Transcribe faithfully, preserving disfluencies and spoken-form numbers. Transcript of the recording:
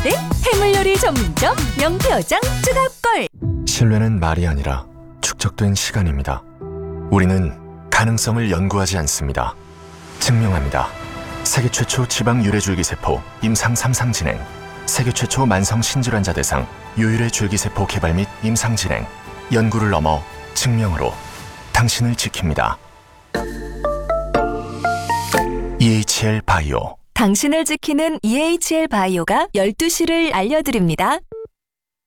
된 해물요리 전문점 명태어장 뜨갑걸. 신뢰는 말이 아니라 축적된 시간입니다. 우리는 가능성을 연구하지 않습니다. 증명합니다. 세계 최초 지방 유래줄기세포 임상 삼 상 진행, 세계 최초 만성 신질환자 대상 유유래 줄기세포 개발 및 임상 진행, 연구를 넘어 증명으로 당신을 지킵니다. 이에이치엘 바이오. 당신을 지키는 이에이치엘 바이오가 열두 시를 알려드립니다.